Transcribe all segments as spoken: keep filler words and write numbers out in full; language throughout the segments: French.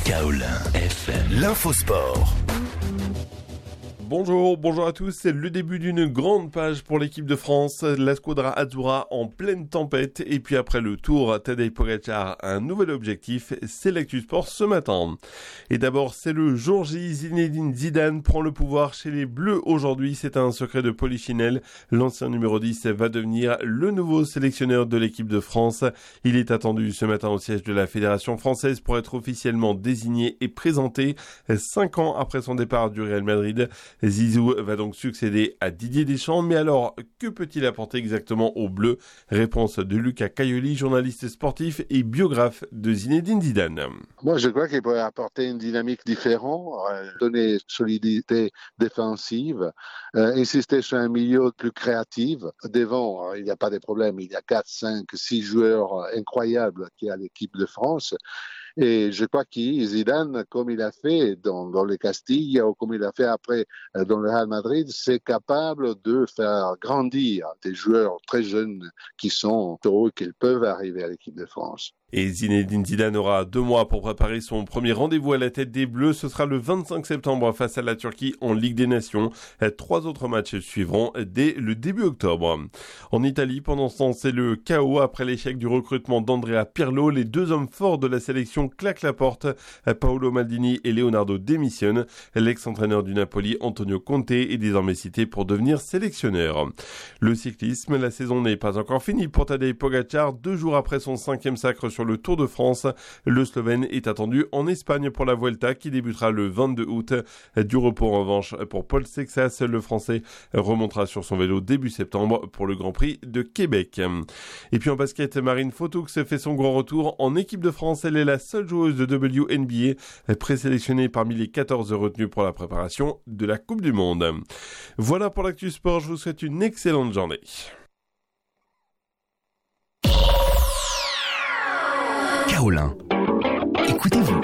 Kaolin F M, l'infosport. Bonjour, bonjour à tous, c'est le début d'une grande page pour l'équipe de France, la Squadra Azzurra en pleine tempête, et puis après le Tour, Tadej Pogačar a un nouvel objectif, c'est l'actu sport ce matin. Et d'abord, c'est le jour J, Zinedine Zidane prend le pouvoir chez les Bleus aujourd'hui, c'est un secret de Polichinelle, l'ancien numéro dix va devenir le nouveau sélectionneur de l'équipe de France. Il est attendu ce matin au siège de la Fédération française pour être officiellement désigné et présenté, cinq ans après son départ du Real Madrid. Zizou va donc succéder à Didier Deschamps, mais alors, que peut-il apporter exactement aux Bleus? Réponse de Lucas Caioli, journaliste sportif et biographe de Zinedine Zidane. Moi, je crois qu'il pourrait apporter une dynamique différente, euh, donner solidité défensive, euh, insister sur un milieu plus créatif. Devant, euh, il n'y a pas de problème, il y a quatre, cinq, six joueurs incroyables qui a l'équipe de France. Et je crois que Zidane, comme il a fait dans, dans le Castille ou comme il a fait après dans le Real Madrid, c'est capable de faire grandir des joueurs très jeunes qui sont heureux qu'ils peuvent arriver à l'équipe de France. Et Zinedine Zidane aura deux mois pour préparer son premier rendez-vous à la tête des Bleus. Ce sera le vingt-cinq septembre face à la Turquie en Ligue des Nations. Trois autres matchs suivront dès le début octobre. En Italie, pendant ce temps, c'est le chaos après l'échec du recrutement d'Andrea Pirlo. Les deux hommes forts de la sélection claquent la porte. Paolo Maldini et Leonardo démissionnent. L'ex-entraîneur du Napoli, Antonio Conte, est désormais cité pour devenir sélectionneur. Le cyclisme, la saison n'est pas encore finie pour Tadej Pogačar. Deux jours après son cinquième sacre sur le Tour de France, le Slovène est attendu en Espagne pour la Vuelta qui débutera le vingt-deux août. Du repos en revanche pour Paul Sexas, le Français remontera sur son vélo début septembre pour le Grand Prix de Québec. Et puis en basket, Marine Fotoux fait son grand retour en équipe de France. Elle est la seule joueuse de W N B A présélectionnée parmi les quatorze retenues pour la préparation de la Coupe du Monde. Voilà pour l'actu sport, je vous souhaite une excellente journée. Kaolin, écoutez-vous.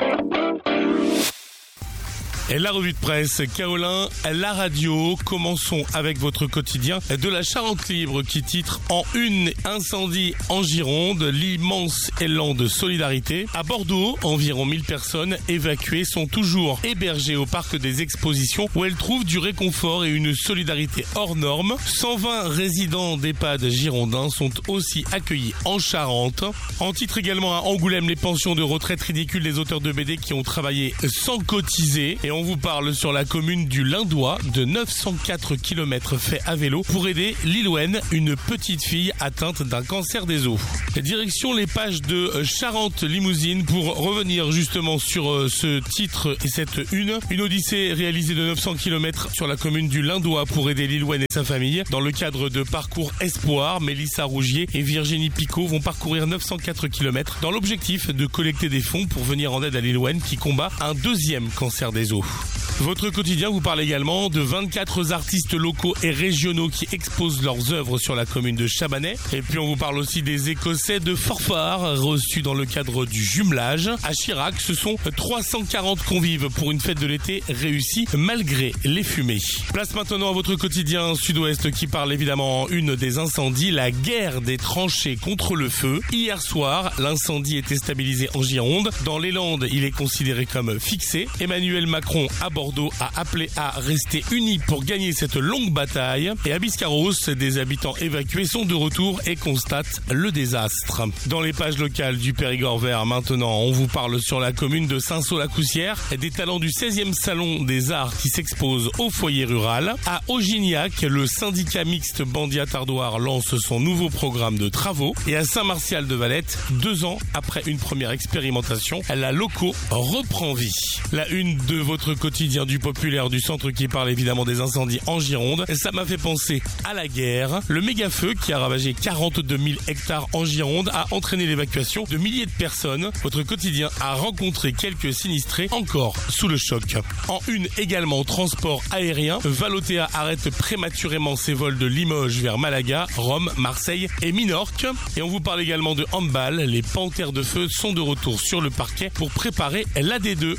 Et la revue de presse, Kaolin, la radio. Commençons avec votre quotidien de la Charente Libre qui titre en une incendie en Gironde, l'immense élan de solidarité. À Bordeaux, environ mille personnes évacuées sont toujours hébergées au parc des expositions où elles trouvent du réconfort et une solidarité hors norme. cent vingt résidents d'EHPAD girondins sont aussi accueillis en Charente. En titre également à Angoulême, les pensions de retraite ridicules des auteurs de B D qui ont travaillé sans cotiser. Et on vous parle sur la commune du Lindois de neuf cent quatre kilomètres faits à vélo pour aider Lilouen, une petite fille atteinte d'un cancer des os. Direction les pages de Charente Limousine pour revenir justement sur ce titre et cette une. Une odyssée réalisée de neuf cents kilomètres sur la commune du Lindois pour aider Lilouen et sa famille. Dans le cadre de Parcours Espoir, Mélissa Rougier et Virginie Picot vont parcourir neuf cent quatre kilomètres dans l'objectif de collecter des fonds pour venir en aide à Lilouen qui combat un deuxième cancer des os. Votre quotidien vous parle également de vingt-quatre artistes locaux et régionaux qui exposent leurs œuvres sur la commune de Chabanais. Et puis on vous parle aussi des Écossais de Forfar reçus dans le cadre du jumelage. À Chirac, ce sont trois cent quarante convives pour une fête de l'été réussie malgré les fumées. Place maintenant à votre quotidien Sud-Ouest qui parle évidemment en une des incendies, la guerre des tranchées contre le feu. Hier soir, l'incendie était stabilisé en Gironde. Dans les Landes, il est considéré comme fixé. Emmanuel Macron à Bordeaux a appelé à rester unis pour gagner cette longue bataille. Et à Biscarros, des habitants évacués sont de retour et constatent le désastre. Dans les pages locales du Périgord vert, maintenant, on vous parle sur la commune de Saint-Saul-la-Coussière des talents du seizième salon des arts qui s'exposent au foyer rural. À Augignac, le syndicat mixte Bandiat-Ardoire lance son nouveau programme de travaux. Et à Saint-Martial-de-Valette, deux ans après une première expérimentation, la loco reprend vie. La une de votre quotidien du populaire du centre qui parle évidemment des incendies en Gironde. Ça m'a fait penser à la guerre. Le méga-feu qui a ravagé quarante-deux mille hectares en Gironde a entraîné l'évacuation de milliers de personnes. Votre quotidien a rencontré quelques sinistrés encore sous le choc. En une également, transport aérien. Valotea arrête prématurément ses vols de Limoges vers Malaga, Rome, Marseille et Minorque. Et on vous parle également de handball. Les Panthères de Feu sont de retour sur le parquet pour préparer l'A D deux.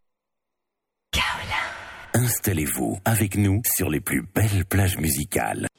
Installez-vous avec nous sur les plus belles plages musicales.